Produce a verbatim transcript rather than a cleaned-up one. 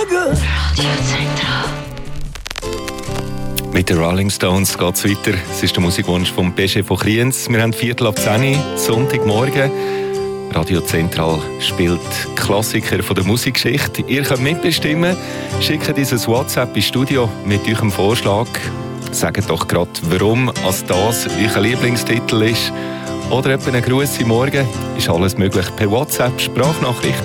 good. Mit den Rolling Stones geht es weiter. Es ist der Musikwunsch von Pesche von Kriens. Wir haben Viertel ab zehn, Sonntagmorgen. Radio Zentral spielt Klassiker von der Musikgeschichte. Ihr könnt mitbestimmen. Schickt dieses WhatsApp ins Studio mit eurem Vorschlag. Sagt doch gerade, warum als das euer Lieblingstitel ist. Oder etwa einen Gruß im Morgen. Ist alles möglich per WhatsApp, Sprachnachricht